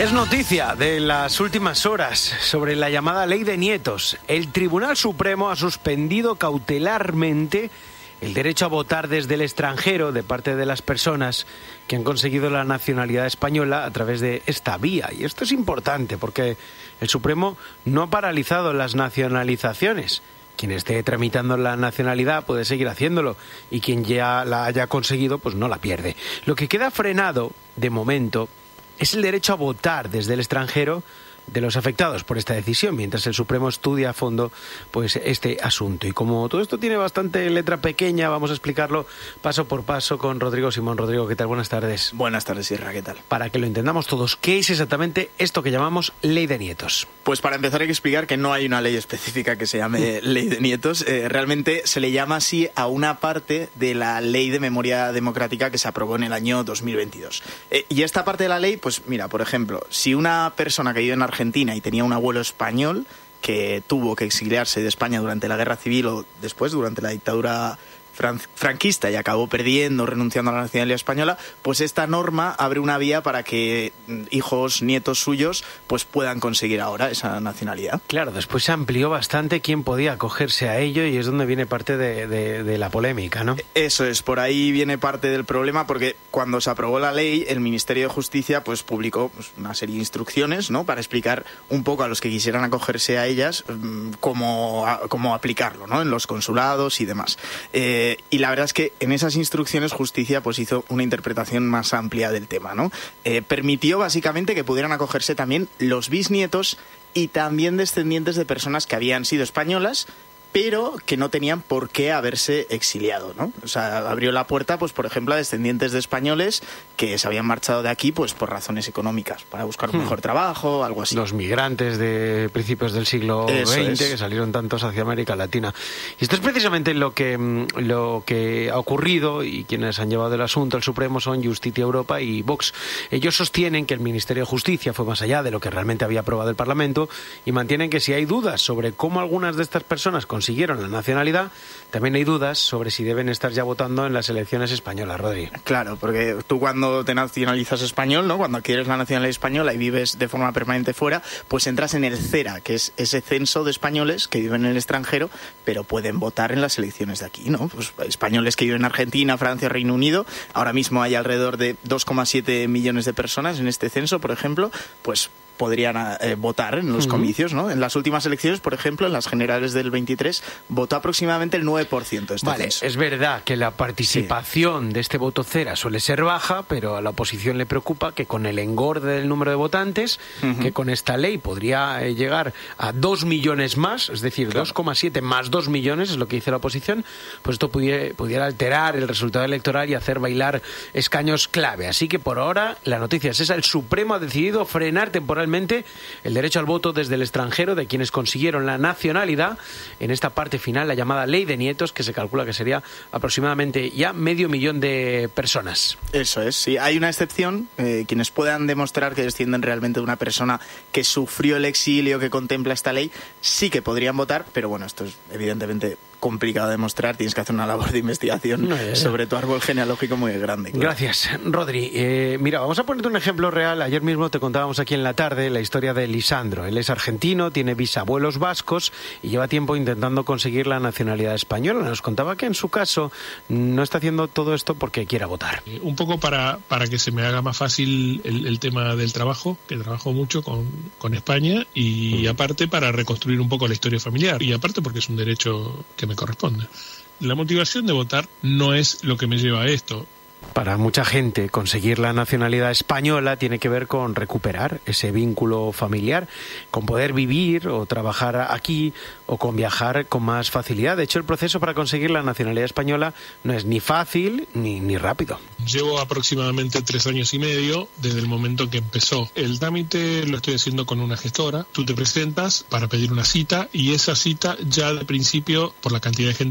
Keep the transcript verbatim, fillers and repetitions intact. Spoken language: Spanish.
Es noticia de las últimas horas sobre la llamada Ley de Nietos. El Tribunal Supremo ha suspendido cautelarmente el derecho a votar desde el extranjero de parte de las personas que han conseguido la nacionalidad española a través de esta vía. Y esto es importante porque el Supremo no ha paralizado las nacionalizaciones. Quien esté tramitando la nacionalidad puede seguir haciéndolo y quien ya la haya conseguido pues no la pierde. Lo que queda frenado, de momento, es el derecho a votar desde el extranjero de los afectados por esta decisión, mientras el Supremo estudia a fondo pues este asunto. Y como todo esto tiene bastante letra pequeña, vamos a explicarlo paso por paso con Rodrigo Simón. Rodrigo, ¿qué tal? Buenas tardes. Buenas tardes, Isra, ¿qué tal? Para que lo entendamos todos, ¿qué es exactamente esto que llamamos Ley de Nietos? Pues para empezar hay que explicar que no hay una ley específica que se llame Ley de Nietos. Eh, realmente se le llama así a una parte de la Ley de Memoria Democrática que se aprobó en el año dos mil veintidós. Eh, y esta parte de la ley, pues mira, por ejemplo, si una persona que vive en Argentina y tenía un abuelo español que tuvo que exiliarse de España durante la Guerra Civil o después, durante la dictadura fran- franquista y acabó perdiendo, renunciando a la nacionalidad española, pues esta norma abre una vía para que hijos, nietos suyos, pues puedan conseguir ahora esa nacionalidad. Claro, después se amplió bastante quién podía acogerse a ello y es donde viene parte de, de, de la polémica, ¿no? Eso es, por ahí viene parte del problema, porque cuando se aprobó la ley, el Ministerio de Justicia pues publicó pues, una serie de instrucciones, ¿no?, para explicar un poco a los que quisieran acogerse a ellas cómo, cómo aplicarlo, ¿no?, en los consulados y demás. Eh, y la verdad es que en esas instrucciones Justicia pues hizo una interpretación más amplia del tema, ¿no? Eh, permitió básicamente que pudieran acogerse también los bisnietos y también descendientes de personas que habían sido españolas, pero que no tenían por qué haberse exiliado, ¿no? O sea, abrió la puerta, pues por ejemplo, a descendientes de españoles que se habían marchado de aquí pues por razones económicas, para buscar un hmm. mejor trabajo, algo así. Los migrantes de principios del siglo Eso veinte, es. que salieron tantos hacia América Latina. Y esto es precisamente lo que, lo que ha ocurrido, y quienes han llevado el asunto al Supremo son Justicia Europa y Vox. Ellos sostienen que el Ministerio de Justicia fue más allá de lo que realmente había aprobado el Parlamento y mantienen que si hay dudas sobre cómo algunas de estas personas consiguieron la nacionalidad, también hay dudas sobre si deben estar ya votando en las elecciones españolas, Rodri. Claro, porque tú cuando te nacionalizas español, ¿no?, cuando adquieres la nacionalidad española y vives de forma permanente fuera, pues entras en el CERA, que es ese censo de españoles que viven en el extranjero, pero pueden votar en las elecciones de aquí, ¿no? Pues españoles que viven en Argentina, Francia, Reino Unido, ahora mismo hay alrededor de dos coma siete millones de personas en este censo, por ejemplo, pues podrían eh, votar en los uh-huh. comicios, ¿no? En las últimas elecciones, por ejemplo, en las generales del veintitrés, votó aproximadamente el nueve por ciento de este Vale, censo. Es verdad que la participación sí. de este voto cera suele ser baja, pero a la oposición le preocupa que con el engorde del número de votantes, uh-huh. que con esta ley podría eh, llegar a dos millones más, es decir, claro. dos coma siete más dos millones, es lo que dice la oposición, pues esto pudiera, pudiera alterar el resultado electoral y hacer bailar escaños clave. Así que por ahora la noticia es esa: el Supremo ha decidido frenar temporalmente el derecho al voto desde el extranjero de quienes consiguieron la nacionalidad en esta parte final, la llamada Ley de Nietos, que se calcula que sería aproximadamente ya medio millón de personas. Eso es, sí. Hay una excepción, eh, quienes puedan demostrar que descienden realmente de una persona que sufrió el exilio que contempla esta ley, sí que podrían votar, pero bueno, esto es evidentemente complicado de demostrar, tienes que hacer una labor de investigación no, ya, ya. sobre tu árbol genealógico muy grande. Claro. Gracias, Rodri. Eh, mira, vamos a ponerte un ejemplo real. Ayer mismo te contábamos aquí en la tarde la historia de Lisandro. Él es argentino, tiene bisabuelos vascos y lleva tiempo intentando conseguir la nacionalidad española. Nos contaba que en su caso no está haciendo todo esto porque quiera votar. Eh, un poco para, para que se me haga más fácil el, el tema del trabajo, que trabajo mucho con, con España, y mm. aparte para reconstruir un poco la historia familiar, y aparte porque es un derecho que me corresponde. La motivación de votar no es lo que me lleva a esto. Para mucha gente, conseguir la nacionalidad española tiene que ver con recuperar ese vínculo familiar, con poder vivir o trabajar aquí o con viajar con más facilidad. De hecho, el proceso para conseguir la nacionalidad española no es ni fácil ni, ni rápido. Llevo aproximadamente tres años y medio desde el momento que empezó. El trámite lo estoy haciendo con una gestora. Tú te presentas para pedir una cita y esa cita ya de principio, por la cantidad de gente